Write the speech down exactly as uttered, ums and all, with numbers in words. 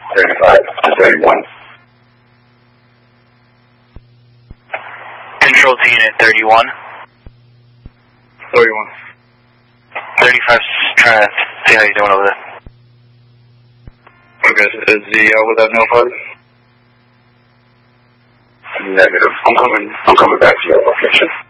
thirty-five to thirty-one. Control to Unit thirty-one. thirty-one. thirty-five, trying to see how you're doing over there. Okay, is the, uh, with that no further? Negative. I'm coming, I'm coming back to your location.